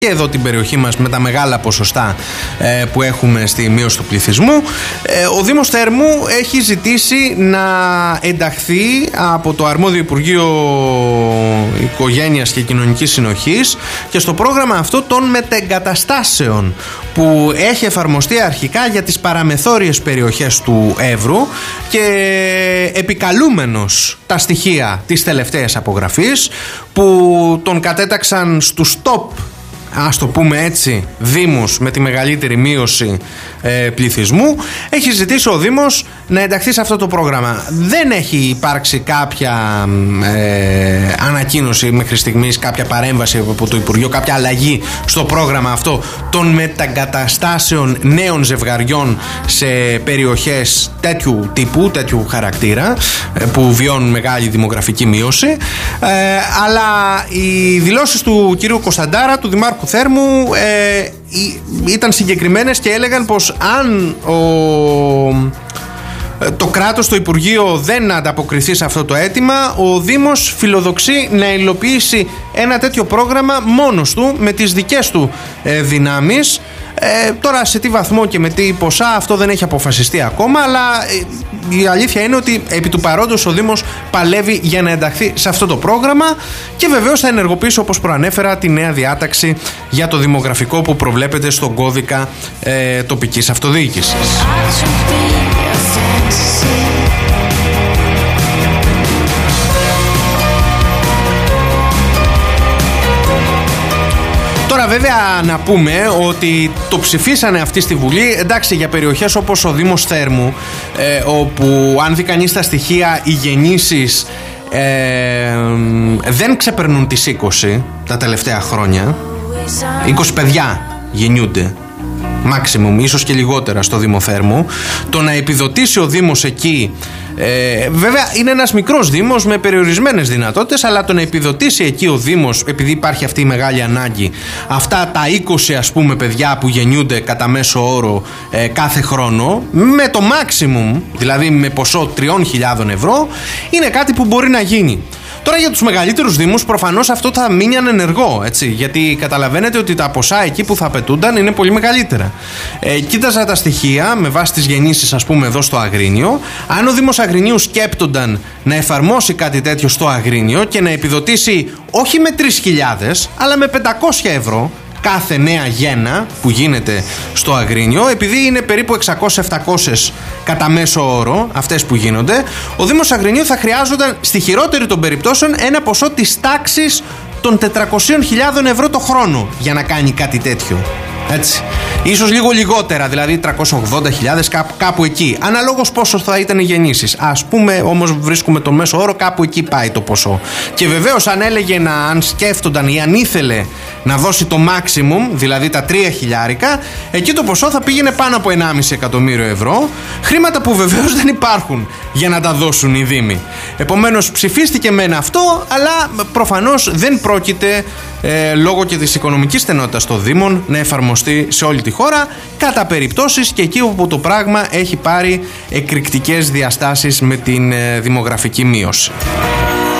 και εδώ την περιοχή μας με τα μεγάλα ποσοστά που έχουμε στη μείωση του πληθυσμού. Ο Δήμος Θέρμου έχει ζητήσει να ενταχθεί από το αρμόδιο Υπουργείο Οικογένειας και Κοινωνικής Συνοχής και στο πρόγραμμα αυτό των μετεγκαταστάσεων που έχει εφαρμοστεί αρχικά για τις παραμεθόριες περιοχές του Εύρου, και επικαλούμενος τα στοιχεία της τελευταίας απογραφής που τον κατέταξαν στους top, ας το πούμε έτσι, δήμους με τη μεγαλύτερη μείωση πληθυσμού, έχει ζητήσει ο Δήμος να ενταχθεί σε αυτό το πρόγραμμα. Δεν έχει υπάρξει κάποια ανακοίνωση μέχρι στιγμής, κάποια παρέμβαση από το Υπουργείο, κάποια αλλαγή στο πρόγραμμα αυτό των μεταγκαταστάσεων νέων ζευγαριών σε περιοχές τέτοιου τύπου, τέτοιου χαρακτήρα, που βιώνουν μεγάλη δημογραφική μείωση. Αλλά οι δηλώσεις του κυρίου Κωνσταντάρα, του Δημάρχου Θέρμου, ήταν συγκεκριμένες και έλεγαν πως αν το κράτος, το Υπουργείο δεν ανταποκριθεί σε αυτό το αίτημα, ο Δήμος φιλοδοξεί να υλοποιήσει ένα τέτοιο πρόγραμμα μόνος του, με τις δικές του δυνάμεις. Τώρα σε τι βαθμό και με τι ποσά, αυτό δεν έχει αποφασιστεί ακόμα, αλλά η αλήθεια είναι ότι επί του παρόντος ο Δήμος παλεύει για να ενταχθεί σε αυτό το πρόγραμμα και βεβαίως θα ενεργοποιήσει, όπως προανέφερα, τη νέα διάταξη για το δημογραφικό που προβλέπεται στον κώδικα τοπικής αυτοδιοίκησης. Τώρα βέβαια να πούμε ότι το ψηφίσανε αυτοί στη Βουλή, εντάξει, για περιοχές όπως ο Δήμος Θέρμου, όπου αν δει κανείς τα στοιχεία, οι γεννήσεις δεν ξεπερνούν τις 20 τα τελευταία χρόνια. 20 παιδιά γεννιούνται maximum, ίσως και λιγότερα στο Δήμο Θέρμου. Το να επιδοτήσει ο Δήμος εκεί, βέβαια είναι ένας μικρός Δήμος με περιορισμένες δυνατότητες, αλλά το να επιδοτήσει εκεί ο Δήμος, επειδή υπάρχει αυτή η μεγάλη ανάγκη, αυτά τα 20 ας πούμε παιδιά που γεννιούνται κατά μέσο όρο κάθε χρόνο, με το maximum, δηλαδή με ποσό 3.000 ευρώ, είναι κάτι που μπορεί να γίνει. Τώρα για τους μεγαλύτερους δήμους προφανώς αυτό θα μείνει ανενεργό, έτσι, γιατί καταλαβαίνετε ότι τα ποσά εκεί που θα απαιτούνταν είναι πολύ μεγαλύτερα. Κοίταζα τα στοιχεία με βάση τις γεννήσεις, ας πούμε, εδώ στο Αγρίνιο. Αν ο Δήμος Αγρινίου σκέπτονταν να εφαρμόσει κάτι τέτοιο στο Αγρίνιο και να επιδοτήσει όχι με 3.000 αλλά με 500 ευρώ κάθε νέα γέννα που γίνεται στο Αγρίνιο, επειδή είναι περίπου 600-700 κατά μέσο όρο αυτές που γίνονται, ο Δήμος Αγρινίου θα χρειάζονταν στη χειρότερη των περιπτώσεων ένα ποσό της τάξης των 400.000 ευρώ το χρόνο για να κάνει κάτι τέτοιο. Έτσι. Ίσως λίγο λιγότερα, δηλαδή 380.000, κάπου εκεί. Αναλόγως πόσο θα ήταν οι γεννήσεις. Ας πούμε, όμως βρίσκουμε το μέσο όρο, κάπου εκεί πάει το ποσό. Και βεβαίως αν έλεγε αν σκέφτονταν ή αν ήθελε να δώσει το maximum, δηλαδή τα 3.000, εκεί το ποσό θα πήγαινε πάνω από 1,5 εκατομμύριο ευρώ. Χρήματα που βεβαίως δεν υπάρχουν για να τα δώσουν οι Δήμοι. Επομένως ψηφίστηκε μεν αυτό, αλλά προφανώς δεν πρόκειται λόγω και της οικονομικής στενότητας των Δήμων να εφαρμοστεί σε όλη τη χώρα, κατά περιπτώσεις και εκεί όπου το πράγμα έχει πάρει εκρηκτικές διαστάσεις με την δημογραφική μείωση.